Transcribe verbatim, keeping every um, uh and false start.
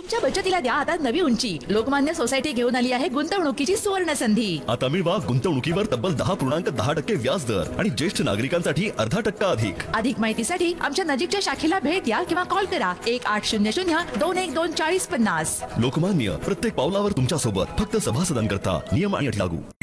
तुमच्या बचतीला द्या आता नवी उंची। लोकमान्य सोसायटी घेऊन आली आहे गुंतवणुकीची सुवर्ण संधी। आता मिळवा गुंतवणुकीवर तब्बल दहा पूर्णांक दहा टक्के व्याज दर आणि ज्येष्ठ नागरिकांसाठी अर्धा टक्का अधिक। अधिक माहितीसाठी आमच्या नजीकच्या शाखेला भेट द्या किंवा कॉल करा एक आठ शून्य शून्य दोन एक दोन चाळीस पन्नास। लोकमान्य, प्रत्येक पावलावर तुमच्या सोबत, फक्त सभासदांकरता। नियम आणि अटी लागू।